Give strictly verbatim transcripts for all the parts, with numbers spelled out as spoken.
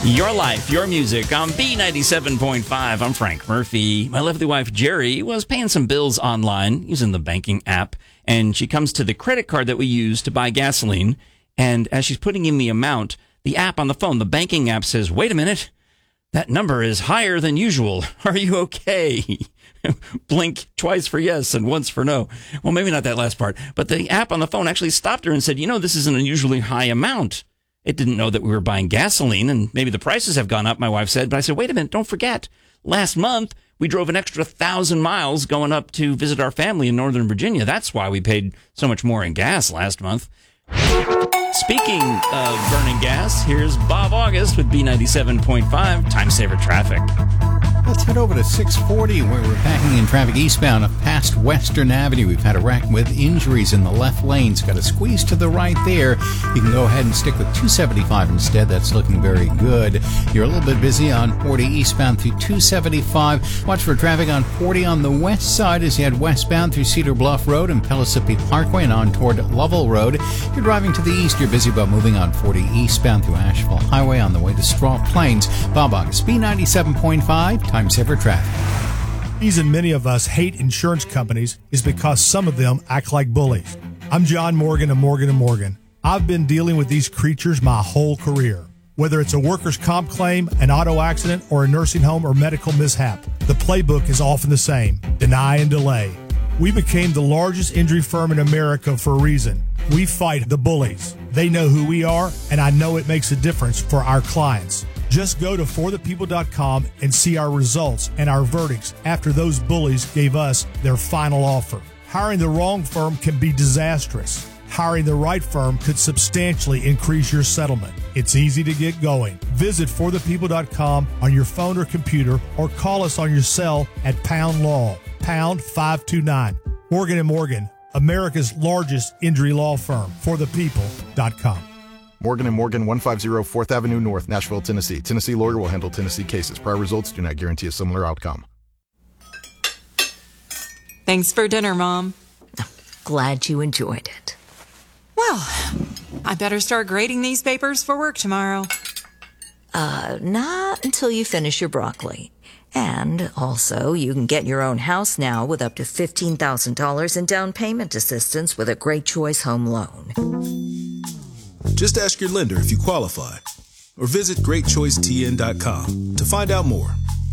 Your life, your music on B ninety-seven point five. I'm Frank Murphy. My lovely wife, Jerry, was paying some bills online using the banking app, and she comes to the credit card that we use to buy gasoline, and as she's putting in the amount, the app on the phone, the banking app says, wait a minute, that number is higher than usual. Are you okay? Blink twice for yes and once for no. Well, maybe not that last part, but the app on the phone actually stopped her and said, you know, this is an unusually high amount. It didn't know that we were buying gasoline, and maybe the prices have gone up, my wife said. But I said, wait a minute, don't forget. Last month, we drove an extra thousand miles going up to visit our family in Northern Virginia. That's why we paid so much more in gas last month. Speaking of burning gas, here's Bob August with B ninety-seven point five, Time Saver Traffic. Let's head over to six forty, where we're packing in traffic eastbound past Western Avenue. We've had a wreck with injuries in the left lanes. Got a squeeze to the right there. You can go ahead and stick with two seventy-five instead. That's looking very good. You're a little bit busy on forty eastbound through two seventy-five. Watch for traffic on forty on the west side as you head westbound through Cedar Bluff Road and Pellissippi Parkway and on toward Lovell Road. You're driving to the east. You're busy about moving on forty eastbound through Asheville Highway on the way to Straw Plains. Bob August, B ninety-seven point five. Time Saver Traffic. The reason many of us hate insurance companies is because some of them act like bullies. I'm John Morgan of Morgan and Morgan. I've been dealing with these creatures my whole career. Whether it's a workers' comp claim, an auto accident, or a nursing home or medical mishap, the playbook is often the same: deny and delay. We became the largest injury firm in America for a reason. We fight the bullies. They know who we are, and I know it makes a difference for our clients. Just go to for the people dot com and see our results and our verdicts after those bullies gave us their final offer. Hiring the wrong firm can be disastrous. Hiring the right firm could substantially increase your settlement. It's easy to get going. Visit for the people dot com on your phone or computer, or call us on your cell at Pound Law, pound five two nine. Morgan and Morgan, America's largest injury law firm. for the people dot com. Morgan and Morgan, one fifty fourth Avenue North, Nashville, Tennessee. Tennessee lawyer will handle Tennessee cases. Prior results do not guarantee a similar outcome. Thanks for dinner, Mom. Glad you enjoyed it. Well, I better start grading these papers for work tomorrow. Uh, not until you finish your broccoli. And also, you can get your own house now with up to fifteen thousand dollars in down payment assistance with a Great Choice Home Loan. Just ask your lender if you qualify, or visit great choice t n dot com to find out more.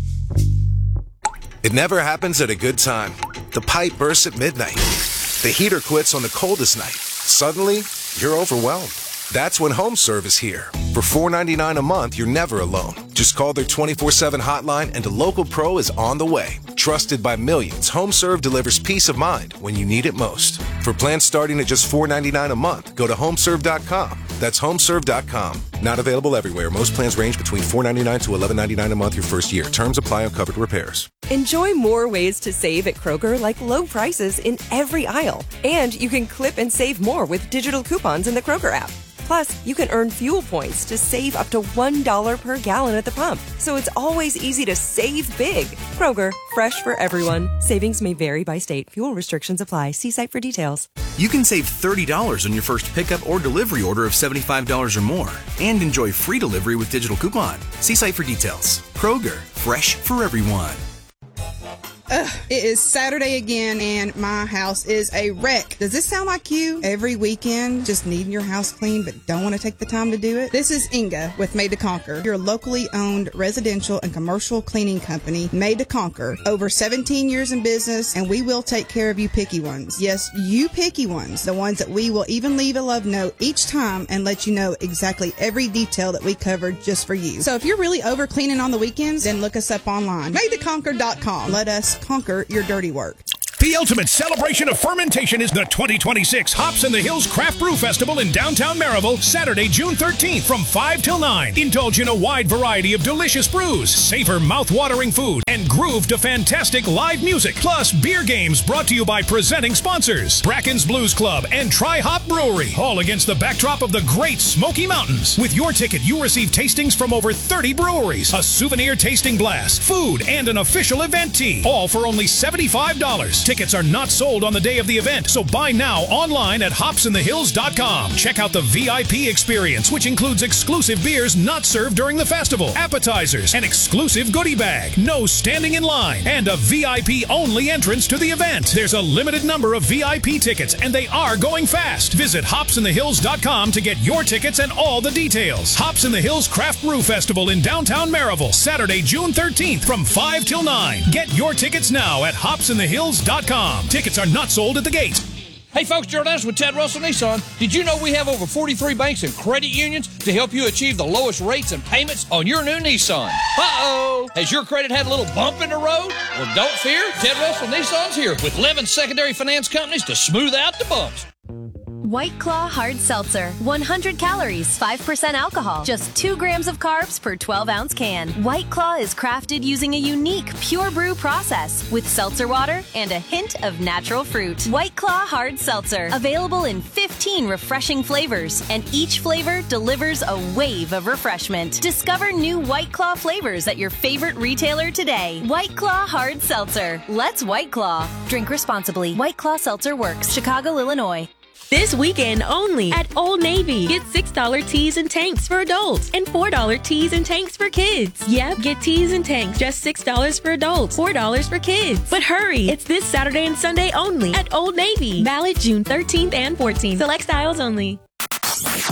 It never happens at a good time. The pipe bursts at midnight. The heater quits on the coldest night. Suddenly, you're overwhelmed. That's when HomeServe is here. For four ninety-nine a month, you're never alone. Just call their twenty-four seven hotline and a local pro is on the way. Trusted by millions, HomeServe delivers peace of mind when you need it most. For plans starting at just four ninety-nine a month, go to home serve dot com. That's home serve dot com. Not available everywhere. Most plans range between four ninety-nine to eleven ninety-nine a month your first year. Terms apply on covered repairs. Enjoy more ways to save at Kroger, like low prices in every aisle. And you can clip and save more with digital coupons in the Kroger app. Plus, you can earn fuel points to save up to one dollar per gallon at the pump. So it's always easy to save big. Kroger, fresh for everyone. Savings may vary by state. Fuel restrictions apply. See site for details. You can save thirty dollars on your first pickup or delivery order of seventy-five dollars or more. And enjoy free delivery with digital coupon. See site for details. Kroger, fresh for everyone. Ugh, it is Saturday again, and my house is a wreck. Does this sound like you? Every weekend, just needing your house cleaned, but don't want to take the time to do it? This is Inga with Made to Conquer, your locally owned residential and commercial cleaning company, Made to Conquer. Over seventeen years in business, and we will take care of you picky ones. Yes, you picky ones. The ones that we will even leave a love note each time and let you know exactly every detail that we covered just for you. So if you're really over cleaning on the weekends, then look us up online. made to conquer dot com. Let us conquer your dirty work. The ultimate celebration of fermentation is the twenty twenty-six Hops in the Hills Craft Brew Festival in downtown Maryville, Saturday, June thirteenth from five till nine. Indulge in a wide variety of delicious brews, savor mouth-watering food, and groove to fantastic live music. Plus, beer games brought to you by presenting sponsors, Bracken's Blues Club and Tri-Hop Brewery, all against the backdrop of the Great Smoky Mountains. With your ticket, you receive tastings from over thirty breweries, a souvenir tasting blast, food, and an official event tee, all for only seventy-five dollars. Tickets are not sold on the day of the event, so buy now online at hops in the hills dot com. Check out the V I P experience, which includes exclusive beers not served during the festival, appetizers, an exclusive goodie bag, no standing in line, and a V I P-only entrance to the event. There's a limited number of V I P tickets, and they are going fast. Visit hops in the hills dot com to get your tickets and all the details. Hops in the Hills Craft Brew Festival in downtown Maryville, Saturday, June thirteenth from five till nine. Get your tickets now at hops in the hills dot com. Tickets are not sold at the gate. Hey folks, Gerald Adams with Ted Russell Nissan. Did you know we have over forty-three banks and credit unions to help you achieve the lowest rates and payments on your new Nissan? Uh-oh! Has your credit had a little bump in the road? Well, don't fear. Ted Russell Nissan's here with eleven secondary finance companies to smooth out the bumps. White Claw Hard Seltzer. one hundred calories, five percent alcohol, just two grams of carbs per twelve ounce can. White Claw is crafted using a unique pure brew process with seltzer water and a hint of natural fruit. White Claw Hard Seltzer. Available in fifteen refreshing flavors, and each flavor delivers a wave of refreshment. Discover new White Claw flavors at your favorite retailer today. White Claw Hard Seltzer. Let's White Claw. Drink responsibly. White Claw Seltzer Works. Chicago, Illinois. This weekend only at Old Navy. Get six dollar tees and tanks for adults and four dollar tees and tanks for kids. Yep, get tees and tanks just six dollars for adults, four dollars for kids. But hurry, it's this Saturday and Sunday only at Old Navy. Valid June thirteenth and fourteenth. Select styles only.